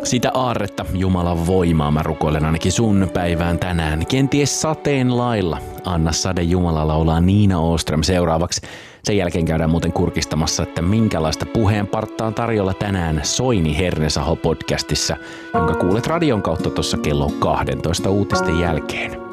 Sitä aarretta, Jumalan voimaa, mä rukoilen ainakin sun päivään tänään. Kenties sateen lailla. Anna sade Jumala laulaa Niina Åström seuraavaksi. Sen jälkeen käydään muuten kurkistamassa, että minkälaista puheenparttaa on tarjolla tänään Soini Hernesaho podcastissa, jonka kuulet radion kautta tuossa kello 12 uutisten jälkeen.